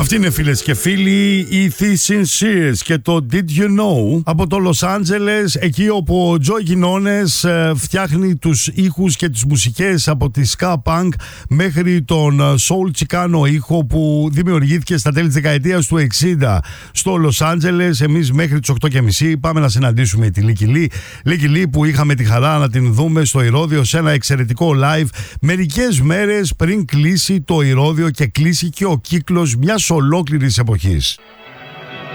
Αυτή είναι, φίλες και φίλοι, η The Sinceres και το Did You Know από το Los Angeles, εκεί όπου ο Τζόι Κινόνες φτιάχνει τους ήχους και τις μουσικές από τη ska punk μέχρι τον soul τσικάνο ήχο που δημιουργήθηκε στα τέλη της δεκαετίας του 60 στο Los Angeles. Εμείς μέχρι τις 8:30 πάμε να συναντήσουμε τη Λίκη Λί που είχαμε τη χαρά να την δούμε στο Ηρώδειο σε ένα εξαιρετικό live μερικές μέρες πριν κλείσει το Ηρώδειο και κλείσει και ο κύκλος μιας ολόκληρης εποχής.